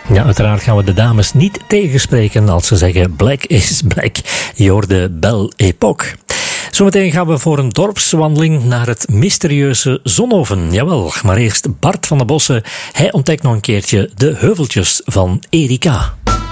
Ja, uiteraard gaan we de dames niet tegenspreken als ze zeggen black is black. Je hoorde Belle Époque. Zometeen gaan we voor een dorpswandeling naar het mysterieuze Zonhoven. Jawel, maar eerst Bart van den Bossen. Hij ontdekt nog een keertje de heuveltjes van Erika.